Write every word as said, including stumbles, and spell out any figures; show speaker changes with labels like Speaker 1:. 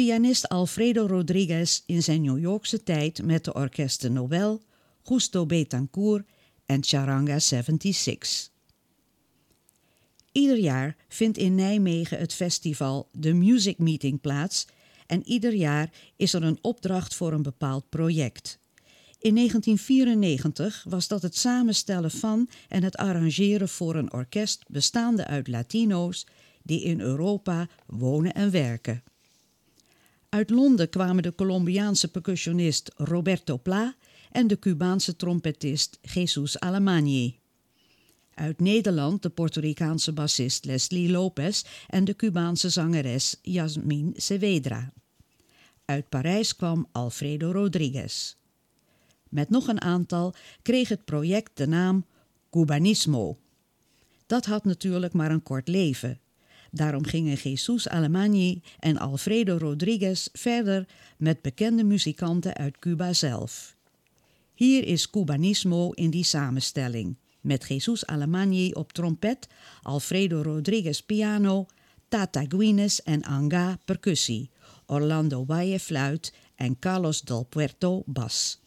Speaker 1: pianist Alfredo Rodriguez in zijn New Yorkse tijd met de orkesten Nobel, Justo Betancourt en Charanga zevenenzestig. Ieder jaar vindt in Nijmegen het festival The Music Meeting plaats en ieder jaar is er een opdracht voor een bepaald project. In negentien vierennegentig was dat het samenstellen van en het arrangeren voor een orkest bestaande uit Latino's die in Europa wonen en werken. Uit Londen kwamen de Colombiaanse percussionist Roberto Pla en de Cubaanse trompetist Jesus Alemany. Uit Nederland de Puerto Ricaanse bassist Leslie Lopez en de Cubaanse zangeres Yasmin Saavedra. Uit Parijs kwam Alfredo Rodriguez. Met nog een aantal kreeg het project de naam Cubanismo. Dat had natuurlijk maar een kort leven. Daarom gingen Jesus Alemany en Alfredo Rodriguez verder met bekende muzikanten uit Cuba zelf. Hier is Cubanismo in die samenstelling, met Jesus Alemany op trompet, Alfredo Rodriguez piano, Tata Guinness en Anga percussie, Orlando Valle fluit en Carlos del Puerto bas.